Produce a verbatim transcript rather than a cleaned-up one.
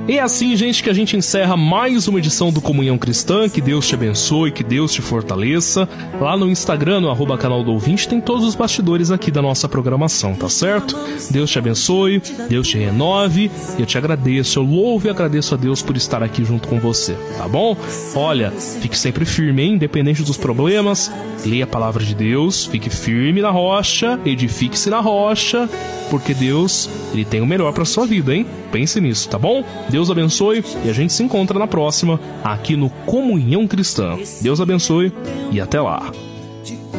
E é assim, gente, que a gente encerra mais uma edição do Comunhão Cristã. Que Deus te abençoe, que Deus te fortaleça. Lá no Instagram, no arroba canal do ouvinte, tem todos os bastidores aqui da nossa programação, tá certo? Deus te abençoe, Deus te renove. Eu te agradeço, eu louvo e agradeço a Deus por estar aqui junto com você, tá bom? Olha, fique sempre firme, hein? Independente dos problemas, leia a palavra de Deus, fique firme na rocha, edifique-se na rocha, porque Deus, Ele tem o melhor pra sua vida, hein? Pense nisso, tá bom? Deus abençoe e a gente se encontra na próxima, aqui no Comunhão Cristã. Deus abençoe e até lá.